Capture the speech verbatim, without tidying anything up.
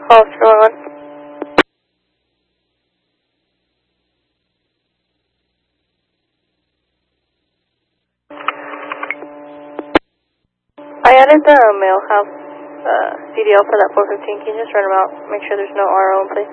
call is going on. I added the mail house uh, C D L for that four fifteen. Can you just run them out? Make sure there's no R O in place.